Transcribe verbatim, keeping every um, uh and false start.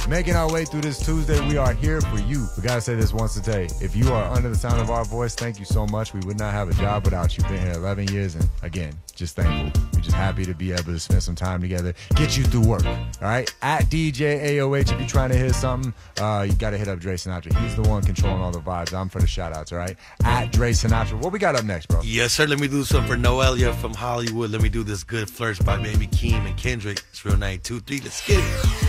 Making our way through this Tuesday, we are here for you. We gotta say this once today. If you are under the sound of our voice, thank you so much. We would not have a job without you. Been here eleven years, and again, just thankful. We're just happy to be able to spend some time together, get you through work. All right, at D J A O H, if you're trying to hear something, uh, you gotta hit up Dre Sinatra. He's the one controlling all the vibes. I'm for the shout outs. All right, at Dre Sinatra. What we got up next, bro? Yes, sir. Let me do something for Noelia from Hollywood. Let me do this Good Flirts by Baby Keem and Kendrick. It's real nine two three. Let's get it.